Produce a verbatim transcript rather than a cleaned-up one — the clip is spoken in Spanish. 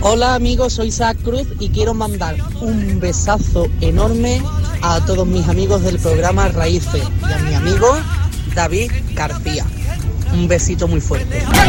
Hola amigos, soy Isaac Cruz y quiero mandar un besazo enorme a todos mis amigos del programa Raíces y a mi amigo David García. Un besito muy fuerte.